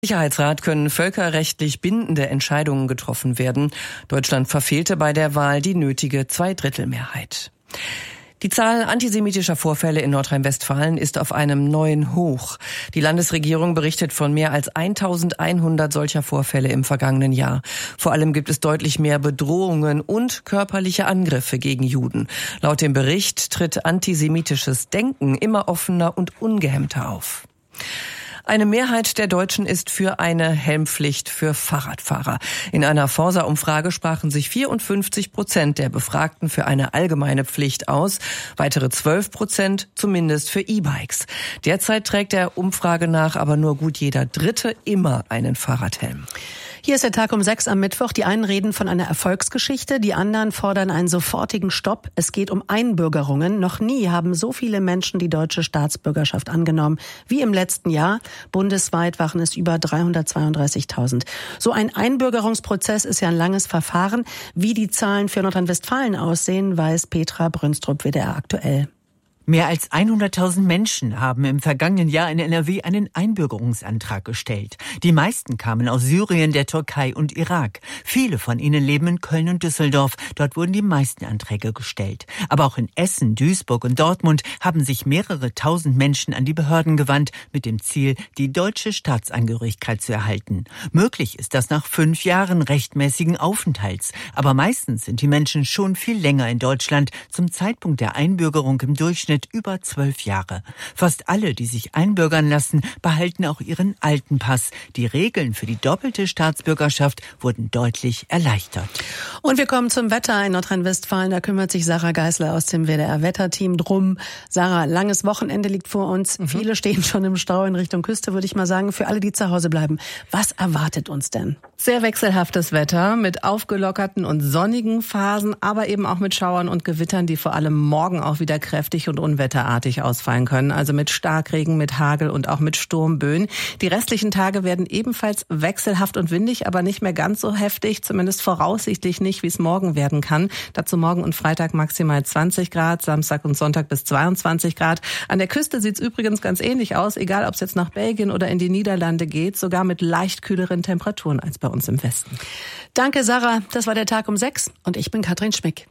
Sicherheitsrat können völkerrechtlich bindende Entscheidungen getroffen werden. Deutschland verfehlte bei der Wahl die nötige Zweidrittelmehrheit. Die Zahl antisemitischer Vorfälle in Nordrhein-Westfalen ist auf einem neuen Hoch. Die Landesregierung berichtet von mehr als 1100 solcher Vorfälle im vergangenen Jahr. Vor allem gibt es deutlich mehr Bedrohungen und körperliche Angriffe gegen Juden. Laut dem Bericht tritt antisemitisches Denken immer offener und ungehemmter auf. Eine Mehrheit der Deutschen ist für eine Helmpflicht für Fahrradfahrer. In einer Forsa-Umfrage sprachen sich 54% der Befragten für eine allgemeine Pflicht aus, weitere 12% zumindest für E-Bikes. Derzeit trägt der Umfrage nach aber nur gut jeder Dritte immer einen Fahrradhelm. Hier ist der Tag um 6 am Mittwoch. Die einen reden von einer Erfolgsgeschichte, die anderen fordern einen sofortigen Stopp. Es geht um Einbürgerungen. Noch nie haben so viele Menschen die deutsche Staatsbürgerschaft angenommen wie im letzten Jahr. Bundesweit waren es über 332.000. So ein Einbürgerungsprozess ist ja ein langes Verfahren. Wie die Zahlen für Nordrhein-Westfalen aussehen, weiß Petra Brünstrup, WDR aktuell. Mehr als 100.000 Menschen haben im vergangenen Jahr in NRW einen Einbürgerungsantrag gestellt. Die meisten kamen aus Syrien, der Türkei und Irak. Viele von ihnen leben in Köln und Düsseldorf. Dort wurden die meisten Anträge gestellt. Aber auch in Essen, Duisburg und Dortmund haben sich mehrere tausend Menschen an die Behörden gewandt, mit dem Ziel, die deutsche Staatsangehörigkeit zu erhalten. Möglich ist das nach 5 Jahren rechtmäßigen Aufenthalts. Aber meistens sind die Menschen schon viel länger in Deutschland, zum Zeitpunkt der Einbürgerung im Durchschnitt über 12 Jahre. Fast alle, die sich einbürgern lassen, behalten auch ihren alten Pass. Die Regeln für die doppelte Staatsbürgerschaft wurden deutlich erleichtert. Und wir kommen zum Wetter in Nordrhein-Westfalen. Da kümmert sich Sarah Geisler aus dem WDR-Wetterteam drum. Sarah, langes Wochenende liegt vor uns. Viele stehen schon im Stau in Richtung Küste, würde ich mal sagen. Für alle, die zu Hause bleiben, was erwartet uns denn? Sehr wechselhaftes Wetter mit aufgelockerten und sonnigen Phasen, aber eben auch mit Schauern und Gewittern, die vor allem morgen auch wieder kräftig und unwetterartig ausfallen können. Also mit Starkregen, mit Hagel und auch mit Sturmböen. Die restlichen Tage werden ebenfalls wechselhaft und windig, aber nicht mehr ganz so heftig, zumindest voraussichtlich nicht, wie es morgen werden kann. Dazu morgen und Freitag maximal 20 Grad, Samstag und Sonntag bis 22 Grad. An der Küste sieht es übrigens ganz ähnlich aus, egal ob es jetzt nach Belgien oder in die Niederlande geht, sogar mit leicht kühleren Temperaturen als bei uns im Westen. Danke, Sarah. Das war der Tag um 6 und ich bin Katrin Schmick.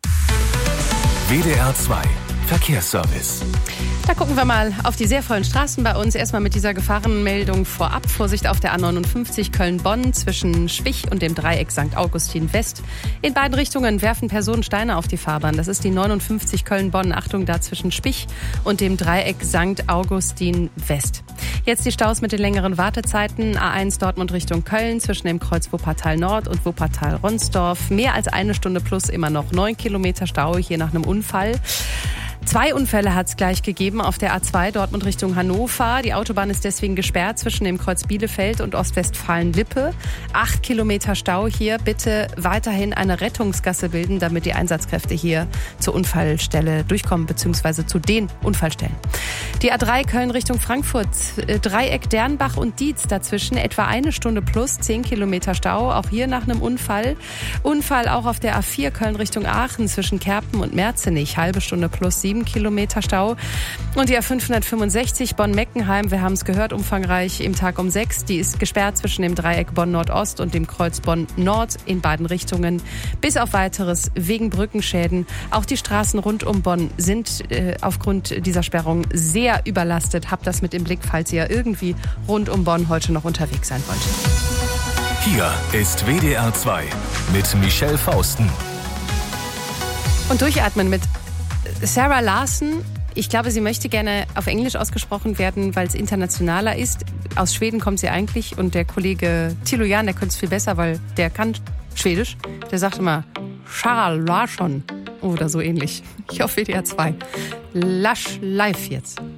WDR 2 Verkehrsservice. Da gucken wir mal auf die sehr vollen Straßen bei uns. Erstmal mit dieser Gefahrenmeldung vorab. Vorsicht auf der A59 Köln-Bonn zwischen Spich und dem Dreieck St. Augustin West. In beiden Richtungen werfen Personen Steine auf die Fahrbahn. Das ist die 59 Köln-Bonn. Achtung, da zwischen Spich und dem Dreieck St. Augustin West. Jetzt die Staus mit den längeren Wartezeiten. A1 Dortmund Richtung Köln zwischen dem Kreuz Wuppertal Nord und Wuppertal Ronsdorf. Mehr als 1 Stunde plus immer noch 9 Kilometer Stau hier nach einem Unfall. 2 Unfälle hat es gleich gegeben auf der A2 Dortmund Richtung Hannover. Die Autobahn ist deswegen gesperrt zwischen dem Kreuz Bielefeld und Ostwestfalen-Lippe. 8 Kilometer Stau hier. Bitte weiterhin eine Rettungsgasse bilden, damit die Einsatzkräfte hier zur Unfallstelle durchkommen, beziehungsweise zu den Unfallstellen. Die A3 Köln Richtung Frankfurt. Dreieck Dernbach und Dietz dazwischen. Etwa 1 Stunde plus 10 Kilometer Stau. Auch hier nach einem Unfall. Unfall auch auf der A4 Köln Richtung Aachen zwischen Kerpen und Merzenich. Halbe Stunde plus 7 Kilometer Stau. Und die A565 Bonn-Meckenheim, wir haben es gehört, umfangreich im Tag um 6. Die ist gesperrt zwischen dem Dreieck Bonn-Nordost und dem Kreuz Bonn-Nord in beiden Richtungen. Bis auf weiteres wegen Brückenschäden. Auch die Straßen rund um Bonn sind aufgrund dieser Sperrung sehr überlastet. Habt das mit im Blick, falls ihr irgendwie rund um Bonn heute noch unterwegs sein wollt. Hier ist WDR 2 mit Michelle Fausten. Und durchatmen mit Sarah Larson. Ich glaube, sie möchte gerne auf Englisch ausgesprochen werden, weil es internationaler ist. Aus Schweden kommt sie eigentlich und der Kollege Thilo Jahn, der könnte es viel besser, weil der kann Schwedisch. Der sagt immer Sarah Larsson oder so ähnlich. Ich auf WDR 2. Lasch live jetzt.